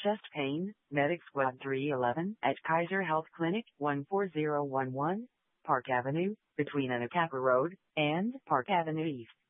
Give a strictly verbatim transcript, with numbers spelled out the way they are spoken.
chest pain, Medic Squad three eleven at Kaiser Health Clinic, one four zero one one, Park Avenue, between Anacapa Road and Park Avenue East.